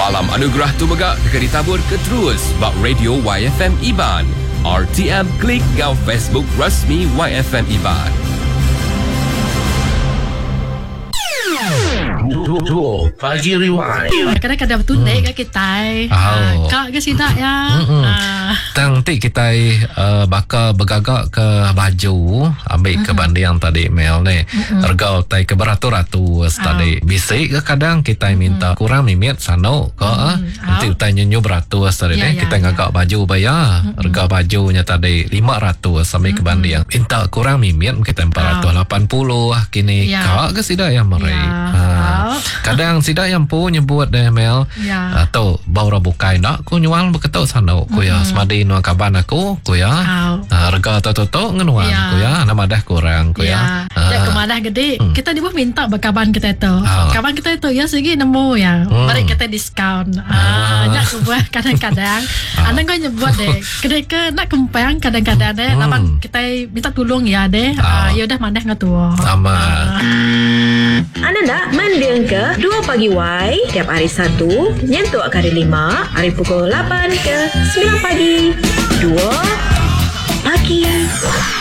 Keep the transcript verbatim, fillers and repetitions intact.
Malam Anugerah Tumegak dekat ditabur ke terus bak Radio Y F M Iban. R T M klik ngau Facebook rasmi Y F M Iban. Duo Pagi Rewind. Kadang-kadang bertunduk hmm. kat kita. Oh. Kak ke sini tak ya? Uh. Nanti kita uh, bakal bergagak ke baju ambil uh-huh. ke banding tadi Mel ni. Uh-huh. Harga tai ke beratus-ratus uh. tadi. Bisik ke kadang kita minta uh-huh. kurang mimit sano ke uh-huh. nanti kita nyenyu beratus tadi yeah, ni. Kita yeah, ngagak yeah. baju bayar. Uh-huh. Harga bajunya tadi lima ratus sampai uh-huh. ke banding. Minta kurang mimit kita empat ratus lapan puluh uh. kini. Yeah. Kak ke sida ya mari. Yeah. Ha. Kadang sida yang pu nyebut deh Mel yeah. atau baura bukai nak ku nyual beketuk sana ku ya mm-hmm. semadi nu kaban aku ku ya oh. harga toto ngenuan yeah. ku ya nama dah kurang ku yeah. ya ya kemadah gede hmm. kita di bawah minta bakaban kita itu oh. kaban kita itu ya segi nemu ya hmm. mari kita diskaun ah nya sebuah kadang-kadang oh. anda kau nyebut deh gede ke nak kempang kadang-kadang deh hmm. lapan kita minta tolong ya deh oh. ah, ya udah mandah ngatuh sama anda nak mendeng ke dua Pagi Y tiap hari Sabtu nyentuh kali lima hari pukul lapan ke sembilan pagi. Dua Pagi